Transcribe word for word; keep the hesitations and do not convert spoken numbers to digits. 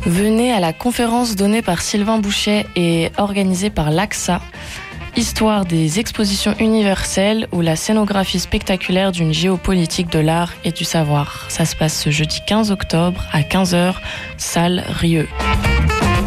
Venez à la conférence donnée par Sylvain Bouchet et organisée par l'A X A, Histoire des expositions universelles ou la scénographie spectaculaire d'une géopolitique de l'art et du savoir. Ça se passe ce jeudi quinze octobre à quinze heures, salle Rieux.